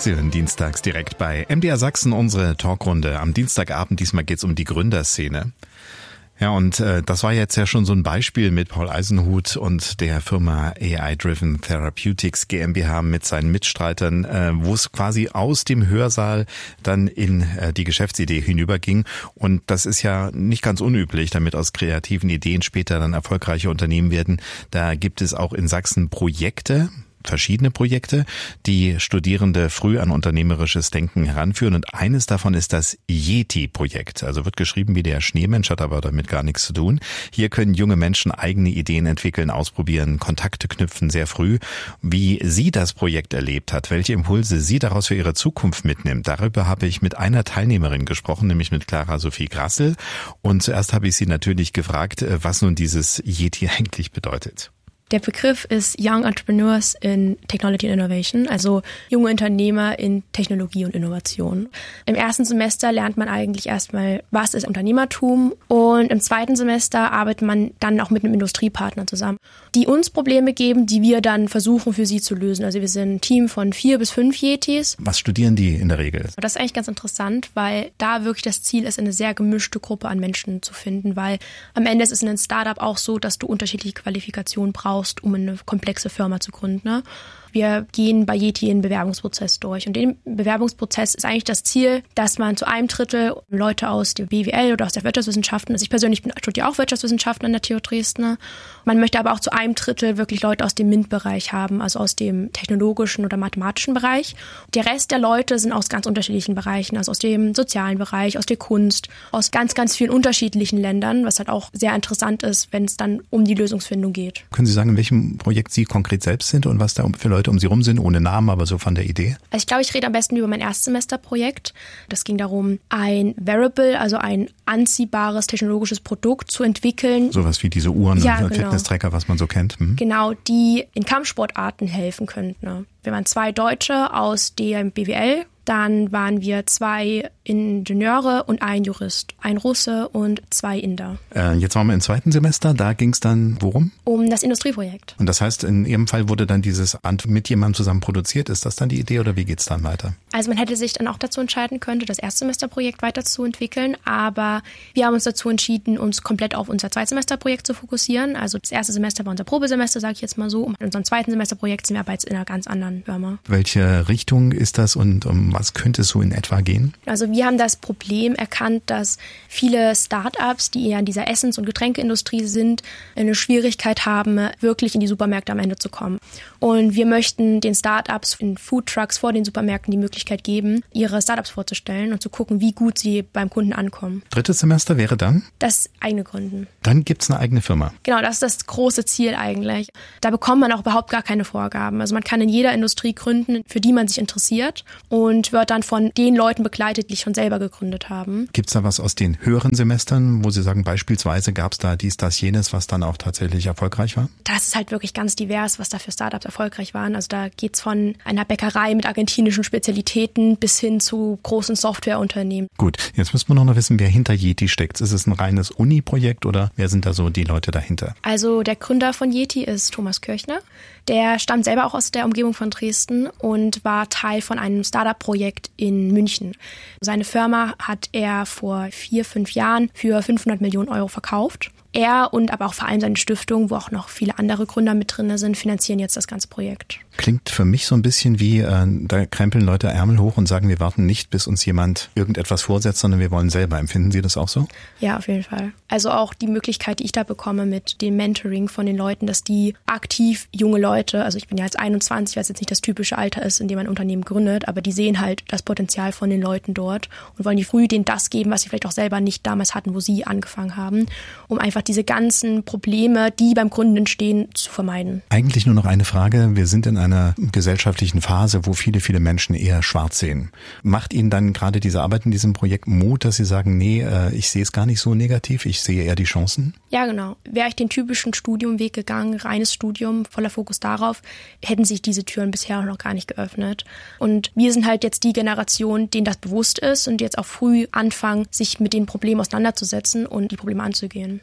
Sie hören dienstags direkt bei MDR Sachsen unsere Talkrunde. Am Dienstagabend, diesmal geht's um die Gründerszene. Ja, und das war jetzt ja schon so ein Beispiel mit Paul Eisenhut und der Firma AI-Driven Therapeutics GmbH mit seinen Mitstreitern, wo es quasi aus dem Hörsaal dann in die Geschäftsidee hinüberging. Und das ist ja nicht ganz unüblich, damit aus kreativen Ideen später dann erfolgreiche Unternehmen werden. Da gibt es auch in Sachsen verschiedene Projekte, die Studierende früh an unternehmerisches Denken heranführen. Und eines davon ist das Yeti-Projekt. Also wird geschrieben wie der Schneemensch, hat aber damit gar nichts zu tun. Hier können junge Menschen eigene Ideen entwickeln, ausprobieren, Kontakte knüpfen sehr früh. Wie sie das Projekt erlebt hat, welche Impulse sie daraus für ihre Zukunft mitnimmt, darüber habe ich mit einer Teilnehmerin gesprochen, nämlich mit Clara Sophie Grassel. Und zuerst habe ich sie natürlich gefragt, was nun dieses Yeti eigentlich bedeutet. Der Begriff ist Young Entrepreneurs in Technology and Innovation, also junge Unternehmer in Technologie und Innovation. Im ersten Semester lernt man eigentlich erstmal, was ist Unternehmertum, und im zweiten Semester arbeitet man dann auch mit einem Industriepartner zusammen, die uns Probleme geben, die wir dann versuchen für sie zu lösen. Also wir sind ein Team von 4 bis 5 Yetis. Was studieren die in der Regel? Das ist eigentlich ganz interessant, weil da wirklich das Ziel ist, eine sehr gemischte Gruppe an Menschen zu finden, weil am Ende ist es in einem Startup auch so, dass du unterschiedliche Qualifikationen brauchst, um eine komplexe Firma zu gründen. Ne? Wir gehen bei Yeti einen Bewerbungsprozess durch. Und im Bewerbungsprozess ist eigentlich das Ziel, dass man zu einem Drittel Leute aus der BWL oder aus der Wirtschaftswissenschaften, also ich persönlich studiere auch Wirtschaftswissenschaften an der TU Dresden. Man möchte aber auch zu einem Drittel wirklich Leute aus dem MINT-Bereich haben, also aus dem technologischen oder mathematischen Bereich. Der Rest der Leute sind aus ganz unterschiedlichen Bereichen, also aus dem sozialen Bereich, aus der Kunst, aus ganz, ganz vielen unterschiedlichen Ländern, was halt auch sehr interessant ist, wenn es dann um die Lösungsfindung geht. Können Sie sagen, in welchem Projekt Sie konkret selbst sind und was da für Leute um Sie rum sind, ohne Namen, aber so von der Idee? Also ich glaube, ich rede am besten über mein Erstsemesterprojekt. Das ging darum, ein Wearable, also ein anziehbares technologisches Produkt zu entwickeln. Sowas wie diese Uhren und genau. Fitness-Tracker, was man so kennt. Genau, die in Kampfsportarten helfen könnten. Ne? Wir waren 2 Deutsche aus dem BWL. Dann waren wir 2 Ingenieure und ein Jurist, ein Russe und 2 Inder. Jetzt waren wir im zweiten Semester, da ging es dann worum? Um das Industrieprojekt. Und das heißt, in Ihrem Fall wurde dann dieses mit jemandem zusammen produziert. Ist das dann die Idee oder wie geht's dann weiter? Also man hätte sich dann auch dazu entscheiden können, das Erstsemesterprojekt weiterzuentwickeln, aber wir haben uns dazu entschieden, uns komplett auf unser Zweitsemesterprojekt zu fokussieren. Also das erste Semester war unser Probesemester, sage ich jetzt mal so. Und in unserem zweiten Semesterprojekt sind wir aber jetzt in einer ganz anderen Firma. Welche Richtung ist das und um was könnte es so in etwa gehen? Also wir haben das Problem erkannt, dass viele Start-ups, die eher in dieser Essens- und Getränkeindustrie sind, eine Schwierigkeit haben, wirklich in die Supermärkte am Ende zu kommen. Und wir möchten den Start-ups in Foodtrucks vor den Supermärkten die Möglichkeit geben, ihre Start-ups vorzustellen und zu gucken, wie gut sie beim Kunden ankommen. Drittes Semester wäre dann? Das eigene Gründen. Dann gibt's eine eigene Firma. Genau, das ist das große Ziel eigentlich. Da bekommt man auch überhaupt gar keine Vorgaben. Also man kann in jeder Industrie gründen, für die man sich interessiert, und wird dann von den Leuten begleitet, die schon selber gegründet haben. Gibt's da was aus den höheren Semestern, wo Sie sagen, beispielsweise gab's da dies, das, jenes, was dann auch tatsächlich erfolgreich war? Das ist halt wirklich ganz divers, was da für Startups erfolgreich waren. Also da geht's von einer Bäckerei mit argentinischen Spezialitäten bis hin zu großen Softwareunternehmen. Gut, jetzt müssen wir noch wissen, wer hinter Yeti steckt. Ist es ein reines Uni-Projekt oder wer sind da so die Leute dahinter? Also der Gründer von Yeti ist Thomas Kirchner. Der stammt selber auch aus der Umgebung von Dresden und war Teil von einem Startup-Projekt in München. Seine Firma hat er vor 4-5 Jahren für 500 Millionen Euro verkauft. Er und aber auch vor allem seine Stiftung, wo auch noch viele andere Gründer mit drin sind, finanzieren jetzt das ganze Projekt. Klingt für mich so ein bisschen wie, da krempeln Leute Ärmel hoch und sagen, wir warten nicht, bis uns jemand irgendetwas vorsetzt, sondern wir wollen selber. Empfinden Sie das auch so? Ja, auf jeden Fall. Also auch die Möglichkeit, die ich da bekomme mit dem Mentoring von den Leuten, dass die aktiv junge Leute, also ich bin ja jetzt 21, weil es jetzt nicht das typische Alter ist, in dem man ein Unternehmen gründet, aber die sehen halt das Potenzial von den Leuten dort und wollen die früh denen das geben, was sie vielleicht auch selber nicht damals hatten, wo sie angefangen haben, um einfach diese ganzen Probleme, die beim Gründen entstehen, zu vermeiden. Eigentlich nur noch eine Frage. Wir sind in einer gesellschaftlichen Phase, wo viele, viele Menschen eher schwarz sehen. Macht Ihnen dann gerade diese Arbeit in diesem Projekt Mut, dass Sie sagen, nee, ich sehe es gar nicht so negativ, ich sehe eher die Chancen? Ja, genau. Wäre ich den typischen Studiumweg gegangen, reines Studium, voller Fokus darauf, hätten sich diese Türen bisher auch noch gar nicht geöffnet. Und wir sind halt jetzt die Generation, denen das bewusst ist und jetzt auch früh anfangen, sich mit den Problemen auseinanderzusetzen und die Probleme anzugehen.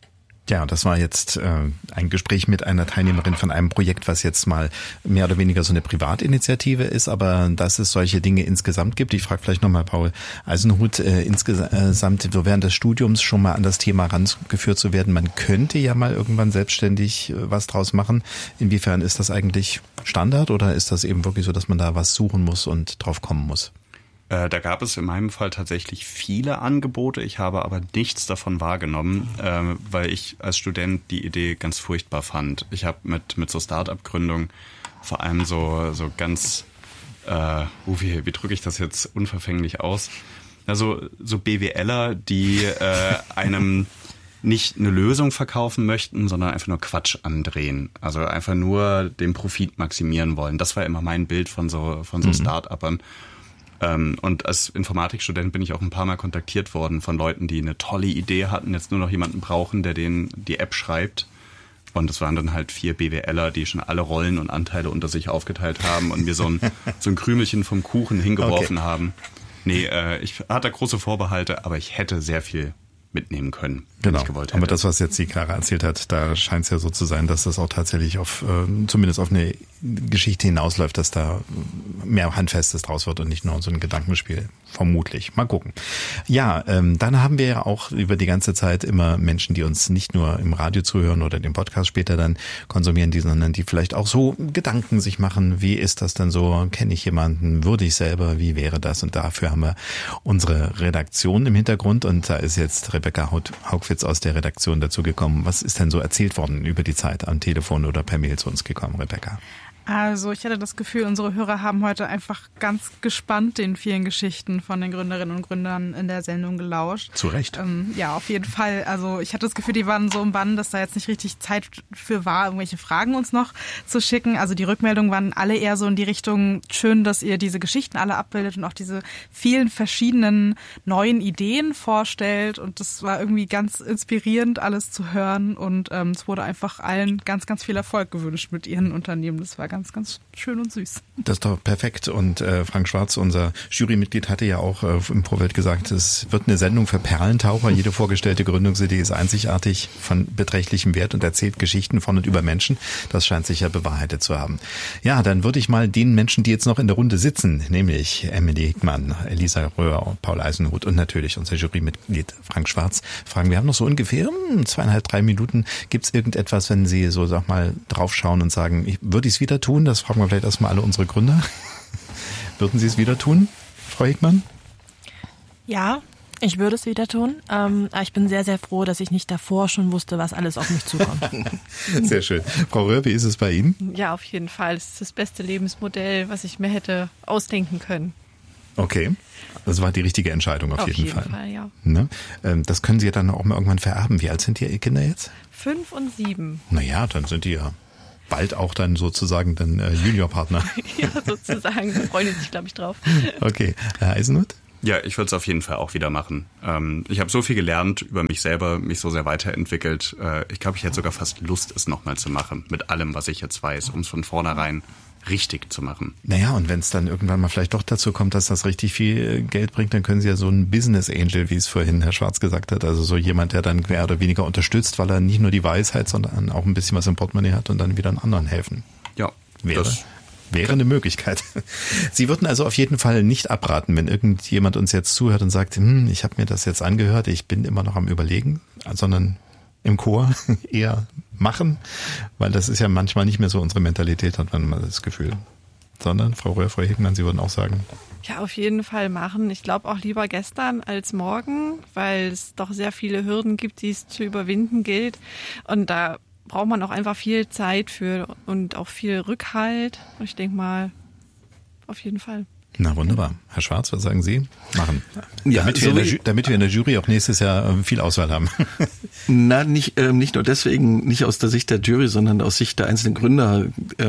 Ja, das war jetzt ein Gespräch mit einer Teilnehmerin von einem Projekt, was jetzt mal mehr oder weniger so eine Privatinitiative ist, aber dass es solche Dinge insgesamt gibt. Ich frage vielleicht nochmal Paul Eisenhut, insgesamt so während des Studiums schon mal an das Thema rangeführt zu werden. Man könnte ja mal irgendwann selbstständig was draus machen. Inwiefern ist das eigentlich Standard oder ist das eben wirklich so, dass man da was suchen muss und drauf kommen muss? Da gab es in meinem Fall tatsächlich viele Angebote. Ich habe aber nichts davon wahrgenommen, weil ich als Student die Idee ganz furchtbar fand. Ich habe mit so Start-up-Gründung vor allem so ganz, wie drücke ich das jetzt unverfänglich aus? Also so BWLer, die einem nicht eine Lösung verkaufen möchten, sondern einfach nur Quatsch andrehen. Also einfach nur den Profit maximieren wollen. Das war immer mein Bild von so Start-Upern. Und als Informatikstudent bin ich auch ein paar Mal kontaktiert worden von Leuten, die eine tolle Idee hatten, jetzt nur noch jemanden brauchen, der denen die App schreibt. Und es waren dann halt 4 BWLer, die schon alle Rollen und Anteile unter sich aufgeteilt haben und mir so ein Krümelchen vom Kuchen hingeworfen haben. Nee, ich hatte große Vorbehalte, aber ich hätte sehr viel mitnehmen können, wenn ich gewollt hätte. Aber das, was jetzt die Clara erzählt hat, da scheint es ja so zu sein, dass das auch tatsächlich zumindest auf eine Geschichte hinausläuft, dass da mehr Handfestes draus wird und nicht nur so ein Gedankenspiel. Vermutlich. Mal gucken. Ja, dann haben wir ja auch über die ganze Zeit immer Menschen, die uns nicht nur im Radio zuhören oder den Podcast später dann konsumieren, sondern die vielleicht auch so Gedanken sich machen. Wie ist das denn so? Kenne ich jemanden? Würde ich selber? Wie wäre das? Und dafür haben wir unsere Redaktion im Hintergrund und da ist jetzt Rebecca Haugwitz aus der Redaktion dazu gekommen. Was ist denn so erzählt worden über die Zeit am Telefon oder per Mail zu uns gekommen, Rebecca? Also ich hatte das Gefühl, unsere Hörer haben heute einfach ganz gespannt den vielen Geschichten von den Gründerinnen und Gründern in der Sendung gelauscht. Zu Recht. Ja, auf jeden Fall. Also ich hatte das Gefühl, die waren so im Bann, dass da jetzt nicht richtig Zeit für war, irgendwelche Fragen uns noch zu schicken. Also die Rückmeldungen waren alle eher so in die Richtung, schön, dass ihr diese Geschichten alle abbildet und auch diese vielen verschiedenen neuen Ideen vorstellt. Und das war irgendwie ganz inspirierend, alles zu hören. Und es wurde einfach allen ganz, ganz viel Erfolg gewünscht mit ihren Unternehmen. Das war ganz, ganz schön und süß. Das ist doch perfekt. Und Frank Schwarz, unser Jurymitglied, hatte ja auch im Vorfeld gesagt, es wird eine Sendung für Perlentaucher. Jede vorgestellte Gründungsidee ist einzigartig, von beträchtlichem Wert und erzählt Geschichten von und über Menschen. Das scheint sich ja bewahrheitet zu haben. Ja, dann würde ich mal den Menschen, die jetzt noch in der Runde sitzen, nämlich Emily Hickmann, Elisa Röhr, Paul Eisenhut und natürlich unser Jurymitglied Frank Schwarz, fragen. Wir haben noch so ungefähr 2,5, 3 Minuten. Gibt es irgendetwas, wenn Sie so, sag mal, draufschauen und sagen, würde ich es wieder tun? Das fragen wir vielleicht erstmal alle unsere Gründer. Würden Sie es wieder tun, Frau Hickmann? Ja, ich würde es wieder tun. Aber ich bin sehr, sehr froh, dass ich nicht davor schon wusste, was alles auf mich zukommt. Sehr schön. Frau Röhr, wie ist es bei Ihnen? Ja, auf jeden Fall. Es ist das beste Lebensmodell, was ich mir hätte ausdenken können. Okay, das war die richtige Entscheidung auf jeden Fall. Auf jeden Fall, ja. Ne? Das können Sie ja dann auch mal irgendwann vererben. Wie alt sind die Kinder jetzt? 5 und 7. Naja, dann sind die ja bald auch dann sozusagen dann Juniorpartner. Ja, sozusagen. Da freuen die sich, glaube ich, drauf. Okay. Herr Eisenhut? Ja, ich würde es auf jeden Fall auch wieder machen. Ich habe so viel gelernt über mich selber, mich so sehr weiterentwickelt. Ich glaube, ich hätte sogar fast Lust, es nochmal zu machen. Mit allem, was ich jetzt weiß, um es von vornherein richtig zu machen. Naja, und wenn es dann irgendwann mal vielleicht doch dazu kommt, dass das richtig viel Geld bringt, dann können Sie ja so ein Business Angel, wie es vorhin Herr Schwarz gesagt hat, also so jemand, der dann mehr oder weniger unterstützt, weil er nicht nur die Weisheit, sondern auch ein bisschen was im Portemonnaie hat und dann wieder an anderen helfen. Ja, Wäre eine Möglichkeit. Sie würden also auf jeden Fall nicht abraten, wenn irgendjemand uns jetzt zuhört und sagt, ich habe mir das jetzt angehört, ich bin immer noch am Überlegen, sondern im Chor eher machen, weil das ist ja manchmal nicht mehr so unsere Mentalität, hat man mal das Gefühl. Sondern, Frau Röhr, Frau Hickmann, Sie würden auch sagen? Ja, auf jeden Fall machen. Ich glaube auch lieber gestern als morgen, weil es doch sehr viele Hürden gibt, die es zu überwinden gilt. Und da braucht man auch einfach viel Zeit für und auch viel Rückhalt. Und ich denke mal, auf jeden Fall. Na wunderbar. Herr Schwarz, was sagen Sie? Machen. Ja, damit wir in der Jury auch nächstes Jahr viel Auswahl haben. Na, nicht nur deswegen, nicht aus der Sicht der Jury, sondern aus Sicht der einzelnen Gründer.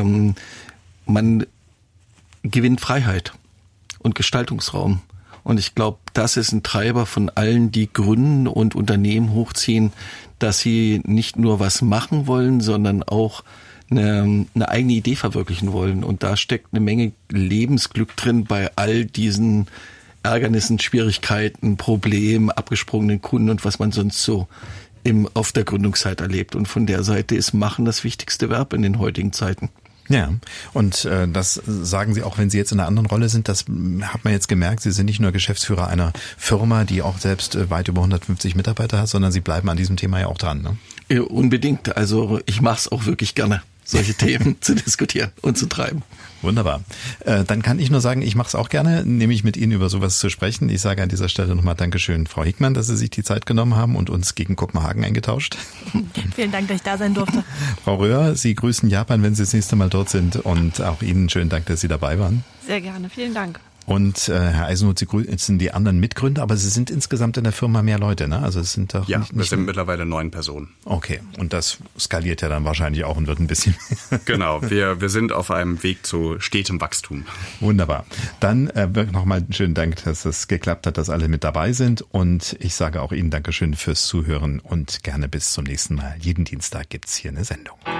Man gewinnt Freiheit und Gestaltungsraum. Und ich glaube, das ist ein Treiber von allen, die gründen und Unternehmen hochziehen, dass sie nicht nur was machen wollen, sondern auch eine eigene Idee verwirklichen wollen. Und da steckt eine Menge Lebensglück drin bei all diesen Ärgernissen, Schwierigkeiten, Problemen, abgesprungenen Kunden und was man sonst so auf der Gründungszeit erlebt. Und von der Seite ist Machen das wichtigste Verb in den heutigen Zeiten. Ja, und das sagen Sie auch, wenn Sie jetzt in einer anderen Rolle sind. Das hat man jetzt gemerkt. Sie sind nicht nur Geschäftsführer einer Firma, die auch selbst weit über 150 Mitarbeiter hat, sondern Sie bleiben an diesem Thema ja auch dran, ne? Ja, unbedingt. Also ich mache es auch wirklich gerne, solche Themen zu diskutieren und zu treiben. Wunderbar. Dann kann ich nur sagen, ich mache es auch gerne, nämlich mit Ihnen über sowas zu sprechen. Ich sage an dieser Stelle nochmal Dankeschön, Frau Hickmann, dass Sie sich die Zeit genommen haben und uns gegen Kopenhagen eingetauscht. Vielen Dank, dass ich da sein durfte. Frau Röhr, Sie grüßen Japan, wenn Sie das nächste Mal dort sind, und auch Ihnen schönen Dank, dass Sie dabei waren. Sehr gerne, vielen Dank. Und Herr Eisenhut, Sie grüßen die anderen Mitgründer, aber Sie sind insgesamt in der Firma mehr Leute, ne? Also es sind doch Ja, nicht wir sind mittlerweile 9 Personen. Okay, und das skaliert ja dann wahrscheinlich auch und wird ein bisschen mehr. Genau, wir sind auf einem Weg zu stetem Wachstum. Wunderbar. Dann nochmal einen schönen Dank, dass es geklappt hat, dass alle mit dabei sind, und ich sage auch Ihnen Dankeschön fürs Zuhören und gerne bis zum nächsten Mal. Jeden Dienstag gibt's hier eine Sendung.